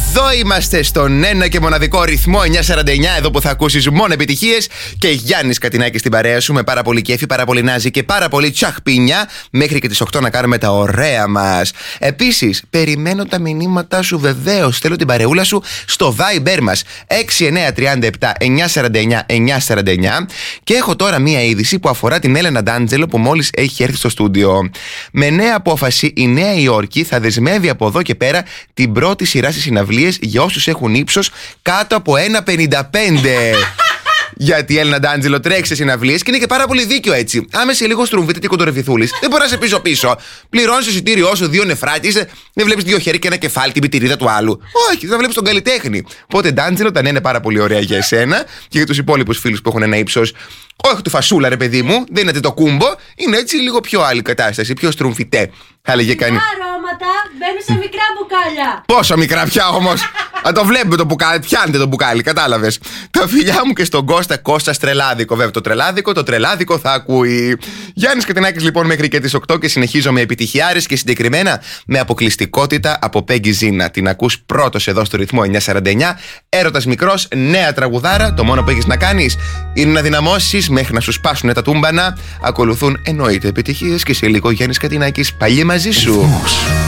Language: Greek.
Εδώ είμαστε στον ένα και μοναδικό ρυθμό 949, εδώ που θα ακούσεις μόνο επιτυχίες. Και Γιάννης Κατινάκης στην παρέα σου, με πάρα πολύ κέφι, πάρα πολύ νάζι και πάρα πολύ τσαχπίνια, μέχρι και τις 8 να κάνουμε τα ωραία μας. Επίσης, περιμένω τα μηνύματά σου βεβαίως. Θέλω την παρεούλα σου στο Viber μας 6937 949 949. Και έχω τώρα μία είδηση που αφορά την Έλενα Ντάντζελο, που μόλις έχει έρθει στο στούντιο. Με νέα απόφαση, η Νέα Υόρκη θα δεσμεύει από εδώ και πέρα την πρώτη σειρά στις συναυλίες για όσους έχουν ύψος κάτω από 1,55. Γιατί η Έλενα Ντάντζελο τρέχει σε συναυλίες και είναι και πάρα πολύ δίκιο έτσι. Άμα είσαι λίγο στρούμβητη και κοντορεφηθούλης, δεν μπορεί να σε πίσω-πίσω. Πληρώνεις εισιτήριό σου, 2 νεφράτια, δεν βλέπεις 2 χέρια και ένα κεφάλι, την πιτηρίδα του άλλου. Όχι, θα βλέπεις τον καλλιτέχνη. Οπότε Ντάντζελο, τα είναι πάρα πολύ ωραία για εσένα και για τους υπόλοιπους φίλους που έχουν ένα ύψος. Όχι του φασούλα, ρε παιδί μου, δεν είναι το κούμπο, είναι έτσι λίγο πιο άλλη κατάσταση, πιο στρούμφιτέ. Θα έλεγε κανεί. Τα αρώματα μπαίνουν σε μικρά μπουκάλια. Πόσο μικρά πια όμως. Να το βλέπουμε το μπουκάλι, πιάνετε το μπουκάλι, κατάλαβες. Τα φιλιά μου και στον Κώστα Τρελάδικο. Βέβαια, το τρελάδικο θα ακούει. Γιάννης Κατινάκης λοιπόν μέχρι και τις 8 και συνεχίζω με επιτυχιάρες και συγκεκριμένα με αποκλειστικότητα από Πέγγι Ζήνα. Την ακούς πρώτος εδώ στο ρυθμό 949. Έρωτας μικρός, νέα τραγουδάρα. Το μόνο που έχεις να κάνεις είναι να δυναμώσεις μέχρι να σου σπάσουν τα τούμπανα. Ακολουθούν εννοείται επιτυχίες και σε λίγο Γιάννης Κατινάκης πάλι μαζί σου.